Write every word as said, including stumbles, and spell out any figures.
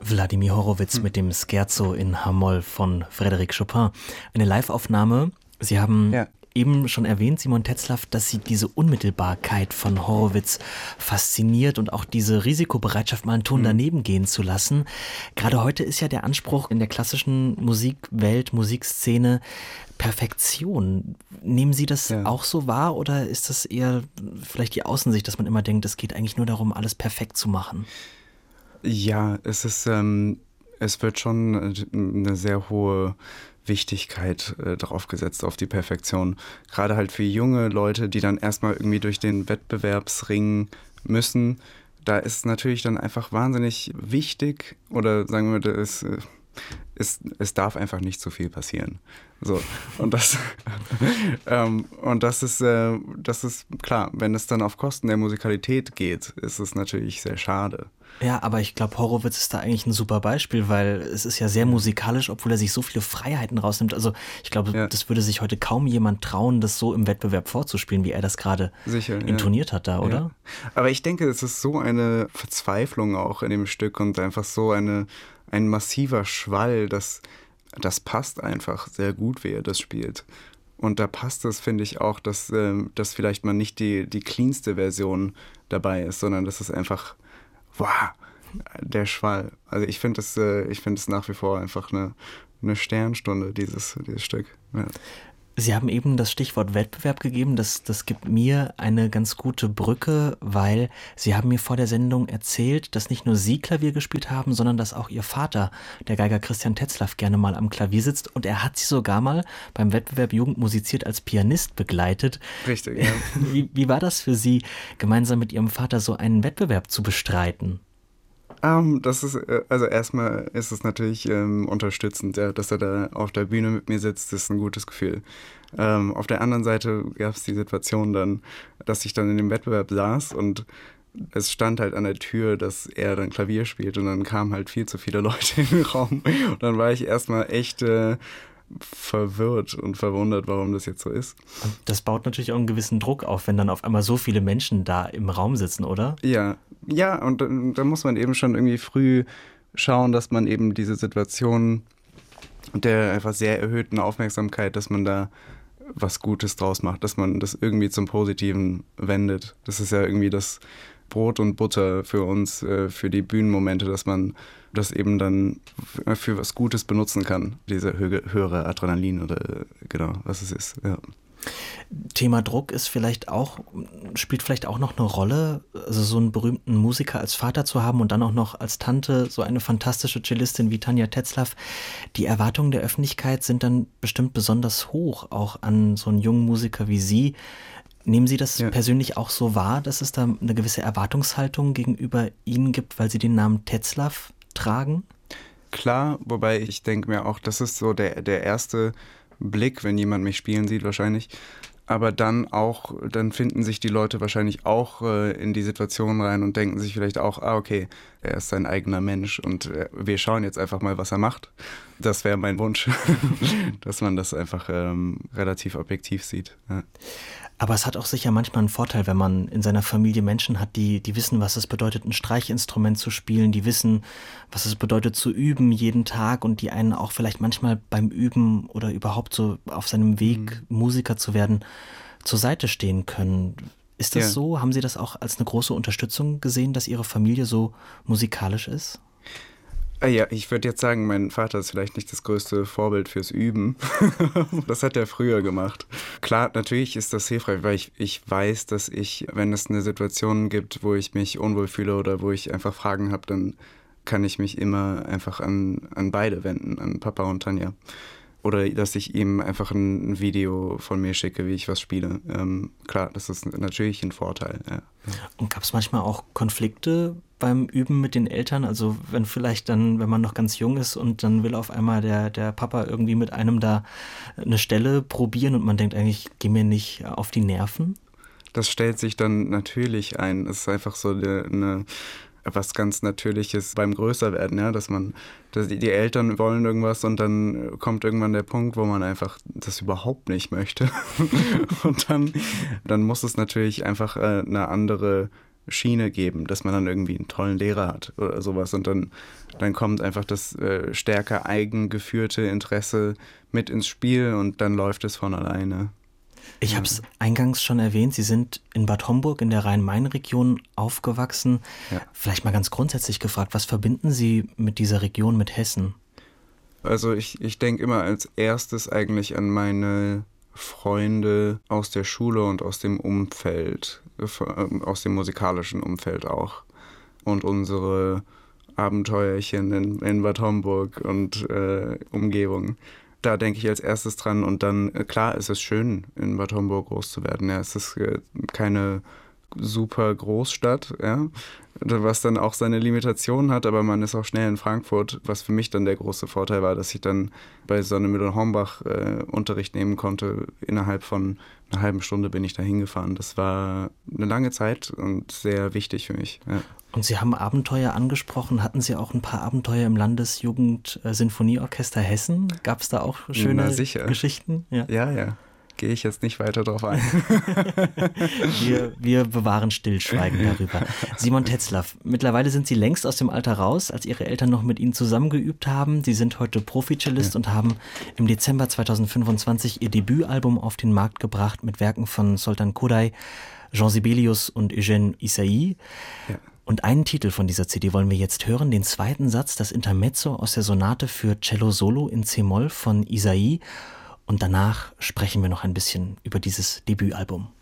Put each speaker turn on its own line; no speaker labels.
Wladimir Horowitz hm. mit dem Scherzo in H-Moll von Frédéric Chopin. Eine Live-Aufnahme. Sie haben ja. eben schon erwähnt, Simon Tetzlaff, dass Sie diese Unmittelbarkeit von Horowitz fasziniert und auch diese Risikobereitschaft, mal einen Ton hm. daneben gehen zu lassen. Gerade heute ist ja der Anspruch in der klassischen Musikwelt, Musikszene, Perfektion. Nehmen Sie das ja. auch so wahr oder ist das eher vielleicht die Außensicht, dass man immer denkt, es geht eigentlich nur darum, alles perfekt zu machen?
Ja, es ist, ähm, es wird schon eine sehr hohe Wichtigkeit äh, drauf gesetzt, auf die Perfektion. Gerade halt für junge Leute, die dann erstmal irgendwie durch den Wettbewerbsring müssen. Da ist natürlich dann einfach wahnsinnig wichtig oder sagen wir, da ist, äh, ist, es darf einfach nicht zu viel passieren. So, und das, ähm, und das ist, äh, das ist klar, wenn es dann auf Kosten der Musikalität geht, ist es natürlich sehr schade.
Ja, aber ich glaube, Horowitz ist da eigentlich ein super Beispiel, weil es ist ja sehr musikalisch, obwohl er sich so viele Freiheiten rausnimmt. Also ich glaube, ja. das würde sich heute kaum jemand trauen, das so im Wettbewerb vorzuspielen, wie er das gerade intoniert ja. hat da, oder?
Ja. Aber ich denke, es ist so eine Verzweiflung auch in dem Stück und einfach so eine, ein massiver Schwall, dass das passt einfach sehr gut, wie er das spielt. Und da passt es, finde ich, auch, dass, äh, dass vielleicht mal nicht die, die cleanste Version dabei ist, sondern dass es einfach, wow, der Schwall. Also ich finde es äh, ich finde es nach wie vor einfach eine, eine Sternstunde, dieses, dieses Stück. Ja.
Sie haben eben das Stichwort Wettbewerb gegeben, das, das gibt mir eine ganz gute Brücke, weil Sie haben mir vor der Sendung erzählt, dass nicht nur Sie Klavier gespielt haben, sondern dass auch Ihr Vater, der Geiger Christian Tetzlaff, gerne mal am Klavier sitzt und er hat Sie sogar mal beim Wettbewerb Jugend musiziert als Pianist begleitet.
Richtig, ja.
Wie, wie war das für Sie, gemeinsam mit Ihrem Vater so einen Wettbewerb zu bestreiten?
Um, das ist, also erstmal ist es natürlich ähm, unterstützend, ja, dass er da auf der Bühne mit mir sitzt, das ist ein gutes Gefühl. Ähm, auf der anderen Seite gab es die Situation dann, dass ich dann in dem Wettbewerb saß und es stand halt an der Tür, dass er dann Klavier spielt und dann kamen halt viel zu viele Leute in den Raum und dann war ich erstmal echt äh, verwirrt und verwundert, warum das jetzt so ist.
Und das baut natürlich auch einen gewissen Druck auf, wenn dann auf einmal so viele Menschen da im Raum sitzen, oder?
Ja, ja, und da muss man eben schon irgendwie früh schauen, dass man eben diese Situation der einfach sehr erhöhten Aufmerksamkeit, dass man da was Gutes draus macht, dass man das irgendwie zum Positiven wendet. Das ist ja irgendwie das Brot und Butter für uns, für die Bühnenmomente, dass man das eben dann für was Gutes benutzen kann, diese höhere Adrenalin oder genau, was es ist, ja.
Thema Druck ist vielleicht auch, spielt vielleicht auch noch eine Rolle, also so einen berühmten Musiker als Vater zu haben und dann auch noch als Tante so eine fantastische Cellistin wie Tanja Tetzlaff. Die Erwartungen der Öffentlichkeit sind dann bestimmt besonders hoch, auch an so einen jungen Musiker wie Sie. Nehmen Sie das ja. persönlich auch so wahr, dass es da eine gewisse Erwartungshaltung gegenüber Ihnen gibt, weil Sie den Namen Tetzlaff tragen?
Klar, wobei ich denke mir auch, das ist so der, der erste Blick, wenn jemand mich spielen sieht wahrscheinlich. Aber dann auch, dann finden sich die Leute wahrscheinlich auch äh, in die Situation rein und denken sich vielleicht auch, ah okay, er ist sein eigener Mensch und äh, wir schauen jetzt einfach mal, was er macht. Das wäre mein Wunsch, dass man das einfach ähm, relativ objektiv sieht. Ja.
Aber es hat auch sicher manchmal einen Vorteil, wenn man in seiner Familie Menschen hat, die, die wissen, was es bedeutet, ein Streichinstrument zu spielen, die wissen, was es bedeutet zu üben jeden Tag und die einen auch vielleicht manchmal beim Üben oder überhaupt so auf seinem Weg, mhm. Musiker zu werden, zur Seite stehen können. Ist das ja. so? Haben Sie das auch als eine große Unterstützung gesehen, dass Ihre Familie so musikalisch ist?
Ja, ich würde jetzt sagen, mein Vater ist vielleicht nicht das größte Vorbild fürs Üben. Das hat er früher gemacht. Klar, natürlich ist das hilfreich, weil ich, ich weiß, dass ich, wenn es eine Situation gibt, wo ich mich unwohl fühle oder wo ich einfach Fragen habe, dann kann ich mich immer einfach an, an beide wenden, an Papa und Tanja. Oder dass ich ihm einfach ein Video von mir schicke, wie ich was spiele. Ähm, klar, das ist natürlich ein Vorteil. Ja.
Und gab es manchmal auch Konflikte beim Üben mit den Eltern? Also wenn vielleicht dann, wenn man noch ganz jung ist und dann will auf einmal der, der Papa irgendwie mit einem da eine Stelle probieren und man denkt eigentlich, geh mir nicht auf die Nerven?
Das stellt sich dann natürlich ein. Es ist einfach so eine... eine was ganz Natürliches beim Größerwerden, ja, dass man, dass die Eltern wollen irgendwas und dann kommt irgendwann der Punkt, wo man einfach das überhaupt nicht möchte. Und dann, dann muss es natürlich einfach eine andere Schiene geben, dass man dann irgendwie einen tollen Lehrer hat oder sowas und dann, dann kommt einfach das äh, stärker eigengeführte Interesse mit ins Spiel und dann läuft es von alleine.
Ich habe es eingangs schon erwähnt, Sie sind in Bad Homburg in der Rhein-Main-Region aufgewachsen. Ja. Vielleicht mal ganz grundsätzlich gefragt, was verbinden Sie mit dieser Region, mit Hessen?
Also ich, ich denke immer als erstes eigentlich an meine Freunde aus der Schule und aus dem Umfeld, aus dem musikalischen Umfeld auch. Und unsere Abenteuerchen in, in Bad Homburg und äh, Umgebung. Da denke ich als erstes dran und dann, klar, ist es schön, in Bad Homburg groß zu werden. Ja, es ist keine super Großstadt, ja, was dann auch seine Limitationen hat, aber man ist auch schnell in Frankfurt, was für mich dann der große Vorteil war, dass ich dann bei Sonnemühl und Hornbach äh, Unterricht nehmen konnte. Innerhalb von einer halben Stunde bin ich da hingefahren. Das war eine lange Zeit und sehr wichtig für mich. Ja.
Und Sie haben Abenteuer angesprochen. Hatten Sie auch ein paar Abenteuer im Landesjugend-Sinfonieorchester Hessen? Gab es da auch schöne Geschichten?
Ja, ja. ja. Gehe ich jetzt nicht weiter drauf ein.
wir, wir bewahren Stillschweigen darüber. Simon Tetzlaff, mittlerweile sind Sie längst aus dem Alter raus, als Ihre Eltern noch mit Ihnen zusammengeübt haben. Sie sind heute Profi-Cellist ja. und haben im Dezember zweitausendfünfundzwanzig Ihr Debütalbum auf den Markt gebracht mit Werken von Zoltán Kodály, Jean Sibelius und Eugène Ysaÿe. Ja. Und einen Titel von dieser C D wollen wir jetzt hören, den zweiten Satz, das Intermezzo aus der Sonate für Cello Solo in C-Moll von Ysaÿe. Und danach sprechen wir noch ein bisschen über dieses Debütalbum.